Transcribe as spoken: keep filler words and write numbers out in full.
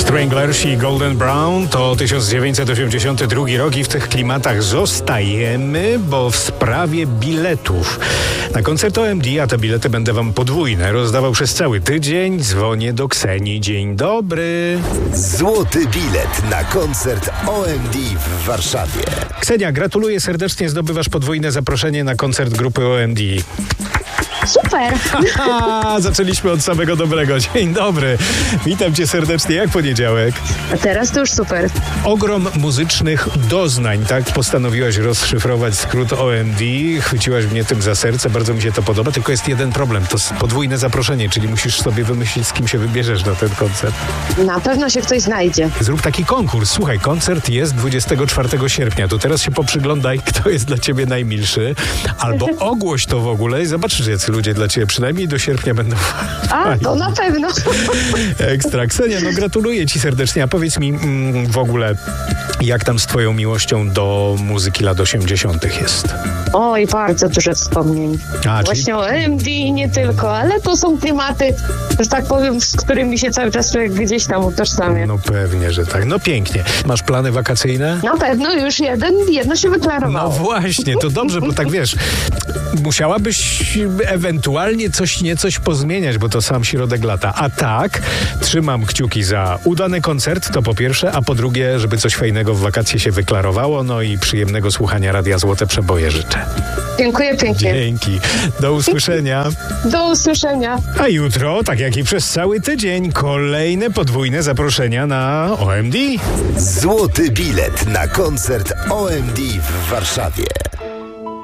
Stranglers i Golden Brown to tysiąc dziewięćset osiemdziesiąty drugi rok i w tych klimatach zostajemy, bo w sprawie biletów na koncert O M D, a te bilety będę wam podwójne rozdawał przez cały tydzień. Dzwonię do Ksenii. Dzień dobry. Złoty bilet na koncert O M D w Warszawie. Ksenia, gratuluję serdecznie, zdobywasz podwójne zaproszenie na koncert grupy O M D. Super! Haha, zaczęliśmy od samego dobrego. Dzień dobry. Witam cię serdecznie. Jak poniedziałek? A teraz to już super. Ogrom muzycznych doznań, tak? Postanowiłaś rozszyfrować skrót O M D. Chwyciłaś mnie tym za serce. Bardzo mi się to podoba. Tylko jest jeden problem. To podwójne zaproszenie, czyli musisz sobie wymyślić, z kim się wybierzesz na ten koncert. Na pewno się ktoś znajdzie. Zrób taki konkurs. Słuchaj, koncert jest dwudziestego czwartego sierpnia. To teraz się poprzyglądaj, kto jest dla ciebie najmilszy. Albo ogłoś to w ogóle i zobaczysz, jacy ludzie dla ciebie przynajmniej do sierpnia będą. A, to na pewno. Ekstra. Ksenia, no gratuluję ci serdecznie. A powiedz mi mm, w ogóle, jak tam z twoją miłością do muzyki lat osiemdziesiątych jest? Oj, bardzo dużo wspomnień. A, Właśnie czyli... o M D i nie tylko, ale to są klimaty, że tak powiem, z którymi się cały czas człowiek gdzieś tam utożsamia. No pewnie, że tak. No pięknie. Masz plany wakacyjne? Na pewno już jeden, jedno się wyklarowało. No właśnie, to dobrze, bo tak wiesz, musiałabyś ewentualnie coś niecoś pozmieniać, bo to sam środek lata. A tak, trzymam kciuki za udany koncert, to po pierwsze, a po drugie, żeby coś fajnego w wakacje się wyklarowało, no i przyjemnego słuchania Radia Złote Przeboje życzę. Dziękuję pięknie. Dzięki. Do usłyszenia. Do usłyszenia. A jutro, tak jak i przez cały tydzień, kolejne podwójne zaproszenia na O M D. Złoty bilet na koncert O M D w Warszawie.